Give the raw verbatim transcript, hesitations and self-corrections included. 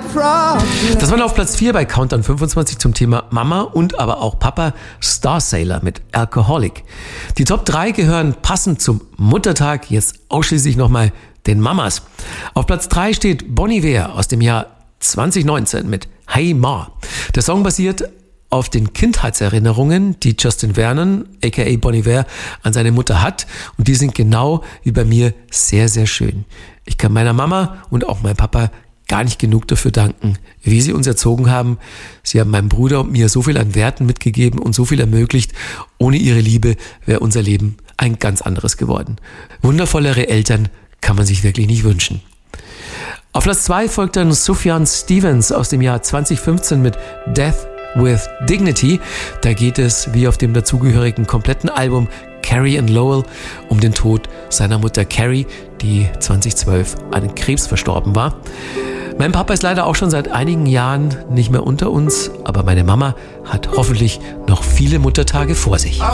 Das war auf Platz vier bei Countdown fünfundzwanzig zum Thema Mama und aber auch Papa, Star Sailor mit Alcoholic. Die Top drei gehören passend zum Muttertag jetzt ausschließlich nochmal den Mamas. Auf Platz drei steht Bon Iver aus dem Jahr zwanzig neunzehn mit Hey Ma. Der Song basiert auf den Kindheitserinnerungen, die Justin Vernon, aka Bon Iver, an seine Mutter hat. Und die sind genau wie bei mir sehr, sehr schön. Ich kann meiner Mama und auch meinem Papa gar nicht genug dafür danken, wie sie uns erzogen haben. Sie haben meinem Bruder und mir so viel an Werten mitgegeben und so viel ermöglicht. Ohne ihre Liebe wäre unser Leben ein ganz anderes geworden. Wundervollere Eltern kann man sich wirklich nicht wünschen. Auf Platz zwei folgt dann Sufjan Stevens aus dem Jahr zwanzig fünfzehn mit Death with Dignity. Da geht es, wie auf dem dazugehörigen kompletten Album Carrie and Lowell, um den Tod seiner Mutter Carrie, die zwanzig zwölf an Krebs verstorben war. Mein Papa ist leider auch schon seit einigen Jahren nicht mehr unter uns, aber meine Mama hat hoffentlich noch viele Muttertage vor sich.